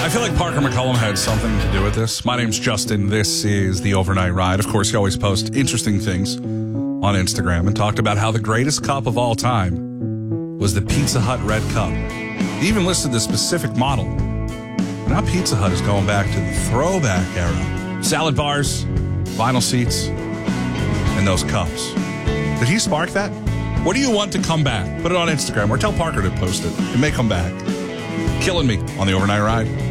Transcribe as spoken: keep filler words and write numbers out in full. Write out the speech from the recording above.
I feel like Parker McCollum had something to do with this. My name's Justin. This is The Overnight Ride. Of course, he always posts interesting things on Instagram and talked about how the greatest cup of all time was the Pizza Hut Red Cup. He even listed the specific model. Now Pizza Hut is going back to the throwback era. Salad bars, vinyl seats, and those cups. Did he spark that? What do you want to come back? Put it on Instagram or tell Parker to post it. It may come back. Killing me on The Overnight Ride.